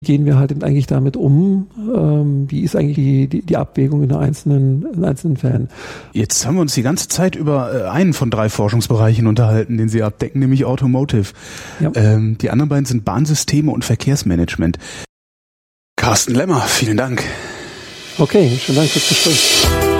gehen wir halt eigentlich damit um? Wie ist eigentlich die Abwägung in einzelnen Fällen? Jetzt haben wir uns die ganze Zeit über einen von 3 Forschungsbereichen unterhalten, den Sie abdecken, nämlich Automotive. Ja. Die anderen beiden sind Bahnsysteme und Verkehrsmanagement. Carsten Lemmer, vielen Dank. Okay, schönen Dank fürs Gespräch.